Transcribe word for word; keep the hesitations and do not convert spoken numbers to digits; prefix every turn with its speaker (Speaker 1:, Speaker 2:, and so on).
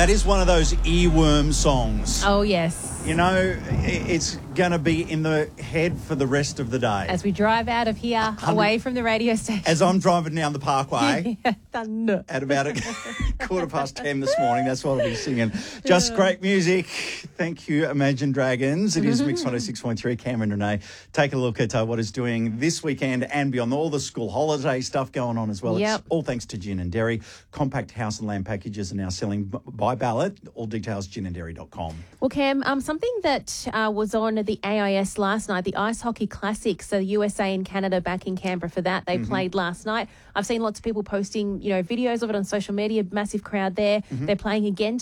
Speaker 1: That is one of those earworm songs.
Speaker 2: Oh, yes.
Speaker 1: You know, it's going to be in the head for the rest of the day.
Speaker 2: As we drive out of here, away from the radio station.
Speaker 1: As I'm driving down the parkway
Speaker 2: yeah, done.
Speaker 1: at about a quarter past ten this morning, that's what I'll be singing. Just great music. Thank you, Imagine Dragons. It is Mix one oh six point three. Cameron Renee. Take a look at uh, what it's doing this weekend and beyond. All the school holiday stuff going on as well.
Speaker 2: Yep.
Speaker 1: It's all thanks to Gin and Dairy. Compact house and land packages are now selling b- by ballot. All details, gin and dairy dot com.
Speaker 2: Well, Cam, um, something that uh, was on the A I S last night, the Ice Hockey Classics, so the U S A and Canada back in Canberra for that. They mm-hmm. played last night. I've seen lots of people posting, you know, videos of it on social media, massive crowd there. Mm-hmm. They're playing again